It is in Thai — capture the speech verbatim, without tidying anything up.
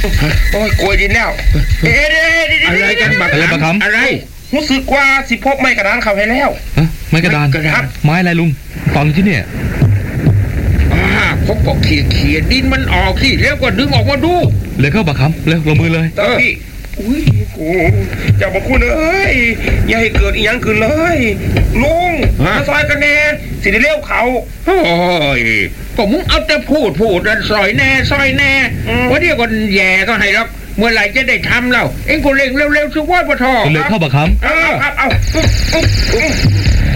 โอ้ยโกยดินแล้วเอ๊ะอะไรกันบักอะไรบักคำอะไรรู้สึกว่าสิพบไม้กระดานเขาให้แล้วฮะไม้กระดานไม้อะไรลุงฟังที่เนี่ยอ่าพบก็เขี่ยเขี่ยดินมันออกสิแล้วก็ดึงออกมาดูเลยเข้าบักคำเร็วลงมือเลยเออพี่อุ้ยโอ้อย่าบอกคุณเอ้ยอย่าให้เกิดอีหยังขึ้นเลยลุงมาซอยกันแน่สิได้เลี้ยวเขาโอ้ยก็มึงเอาแต่พูดพูดแล้วซอยแน่ซอยแน่ว่าเดี๋ยวก็แย่ก็ให้แล้วเมื่อไหร่จะได้ทำแล้วเอ็งก็เร่งเร็วๆสิว่าปะทอเลยเข้าบักคำเอาเอาเอา